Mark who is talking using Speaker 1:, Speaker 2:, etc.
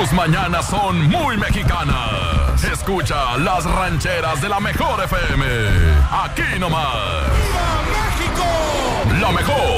Speaker 1: Tus mañanas son muy mexicanas. Escucha las rancheras de la mejor FM. Aquí nomás. ¡Viva México! La mejor.